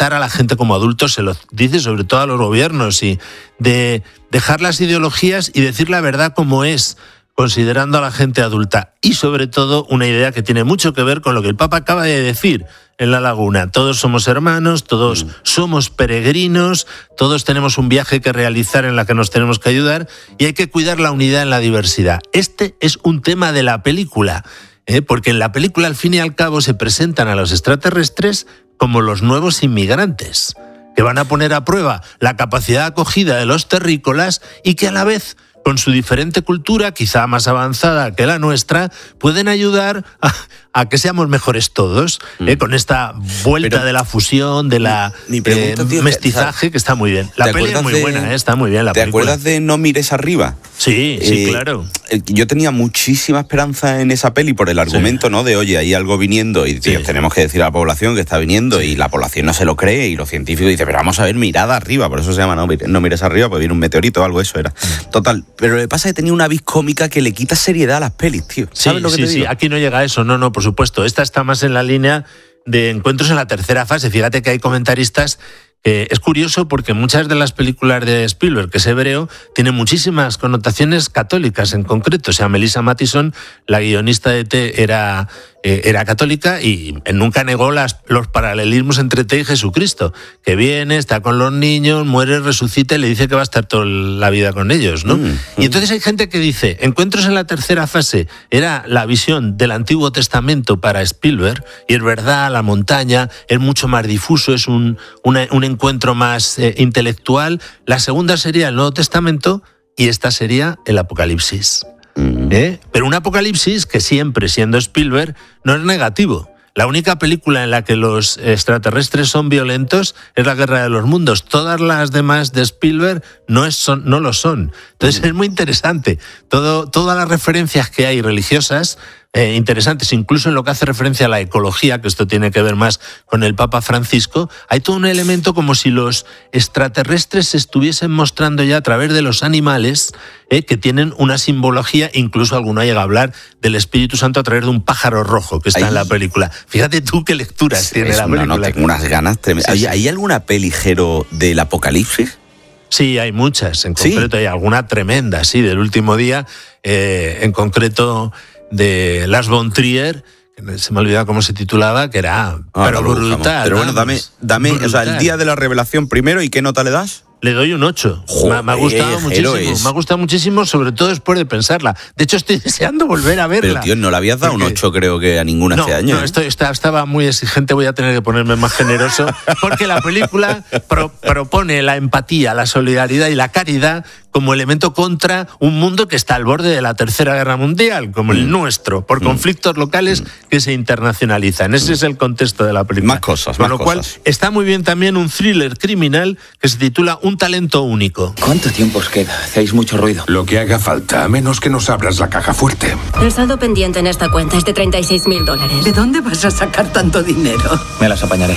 tratar a la gente como adultos, se lo dice sobre todo a los gobiernos, y de dejar las ideologías y decir la verdad como es, considerando a la gente adulta. Y sobre todo una idea que tiene mucho que ver con lo que el Papa acaba de decir en La Laguna. Todos somos hermanos, todos somos peregrinos, todos tenemos un viaje que realizar en la que nos tenemos que ayudar, y hay que cuidar la unidad en la diversidad. Este es un tema de la película, porque en la película al fin y al cabo se presentan a los extraterrestres como los nuevos inmigrantes, que van a poner a prueba la capacidad de acogida de los terrícolas y que a la vez, con su diferente cultura, quizá más avanzada que la nuestra, pueden ayudar a que seamos mejores todos, con esta vuelta de la fusión, de la mestizaje, que está muy bien. La peli es muy buena, está muy bien la película. ¿Te acuerdas de No mires arriba? Sí, claro. Yo tenía muchísima esperanza en esa peli por el argumento, ¿no? De, oye, hay algo viniendo y tenemos que decir a la población que está viniendo, y la población no se lo cree, y los científicos dicen, pero vamos a ver, mirada arriba, por eso se llama No mires arriba, porque viene un meteorito o algo, eso era. Total. Pero lo que pasa es que tenía una vis cómica que le quita seriedad a las pelis, tío. ¿Sabes lo que te digo? Sí, aquí no llega a eso, no, por supuesto. Esta está más en la línea de encuentros en la tercera fase. Fíjate que hay comentaristas. Es curioso porque muchas de las películas de Spielberg, que es hebreo, tienen muchísimas connotaciones católicas en concreto. O sea, Melissa Mathison, la guionista de T, era católica y nunca negó los paralelismos entre T y Jesucristo, que viene, está con los niños, muere, resucita y le dice que va a estar toda la vida con ellos, ¿no? Y entonces hay gente que dice, encuentros en la tercera fase era la visión del Antiguo Testamento para Spielberg, y es verdad, la montaña es mucho más difuso, es un encuentro más intelectual. La segunda sería el Nuevo Testamento y esta sería el Apocalipsis. Pero un Apocalipsis que siempre, siendo Spielberg, no es negativo. La única película en la que los extraterrestres son violentos es La Guerra de los Mundos. Todas las demás de Spielberg no lo son. Entonces es muy interesante. Todas las referencias que hay religiosas, interesantes, incluso en lo que hace referencia a la ecología, que esto tiene que ver más con el Papa Francisco, hay todo un elemento como si los extraterrestres se estuviesen mostrando ya a través de los animales, que tienen una simbología, incluso alguno llega a hablar del Espíritu Santo a través de un pájaro rojo que está en la película. Fíjate tú qué lecturas tiene la película. No, tengo unas ganas tremendas. Sí. ¿Hay alguna peligero del Apocalipsis? Sí, hay muchas. En concreto hay alguna tremenda, del último día, en concreto de Lars von Trier, que se me ha olvidado cómo se titulaba, que era brutal. Pero bueno, dame brutal. O sea, el día de la revelación primero, ¿y qué nota le das? Le doy un 8. Me ha gustado muchísimo. Me ha gustado muchísimo, sobre todo después de pensarla. De hecho, estoy deseando volver a verla. Pero, tío, no le habías dado un 8, creo que a ninguna este año. No, estaba muy exigente, voy a tener que ponerme más generoso, porque la película propone la empatía, la solidaridad y la caridad como elemento contra un mundo que está al borde de la Tercera Guerra Mundial, como el nuestro, por conflictos locales que se internacionalizan. Ese es el contexto de la película. Más cosas. Con lo cual, está muy bien también un thriller criminal que se titula Un talento único. ¿Cuánto tiempo os queda? Hacéis mucho ruido. Lo que haga falta, a menos que nos abras la caja fuerte. El saldo pendiente en esta cuenta es de $36.000. ¿De dónde vas a sacar tanto dinero? Me las apañaré.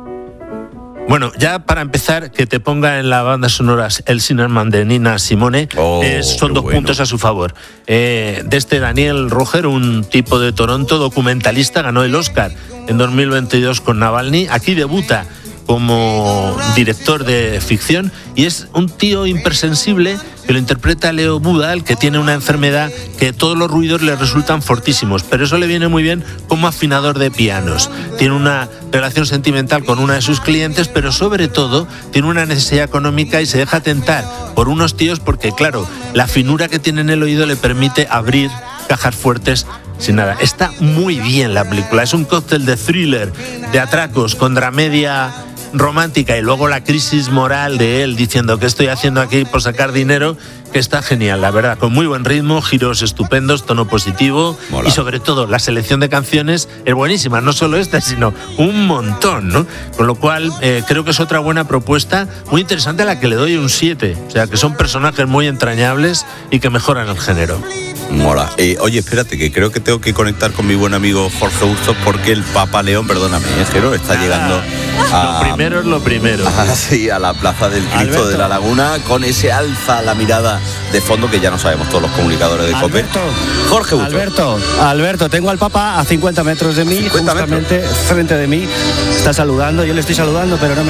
Bueno, ya para empezar, que te ponga en la banda sonora El Sinnerman de Nina Simone, son 2 puntos a su favor. De Daniel Roger, un tipo de Toronto, documentalista, ganó el Oscar en 2022 con Navalny. Aquí debuta como director de ficción y es un tío hipersensible que lo interpreta Leo Budal, que tiene una enfermedad que todos los ruidos le resultan fortísimos, pero eso le viene muy bien como afinador de pianos. Tiene una relación sentimental con una de sus clientes, pero sobre todo tiene una necesidad económica y se deja tentar por unos tíos porque, claro, la finura que tiene en el oído le permite abrir cajas fuertes sin nada. Está muy bien la película, es un cóctel de thriller, de atracos, con dramedia romántica y luego la crisis moral de él diciendo que estoy haciendo aquí por sacar dinero, que está genial, la verdad, con muy buen ritmo, giros estupendos, tono positivo. Mola. Y sobre todo la selección de canciones es buenísima, no solo esta, sino un montón, ¿no? Con lo cual creo que es otra buena propuesta, muy interesante, a la que le doy un 7, o sea que son personajes muy entrañables y que mejoran el género. Mola. Oye, espérate, que creo que tengo que conectar con mi buen amigo Jorge Bustos porque el Papa León, perdóname, Jero, está llegando lo primero es lo primero. Sí, a la Plaza del Cristo Alberto de la Laguna, con ese alza la mirada de fondo que ya no sabemos todos los comunicadores de COPE. Jorge Bustos. Alberto, tengo al Papa a 50 metros de mí, justamente frente de mí. Está saludando, yo le estoy saludando, pero no me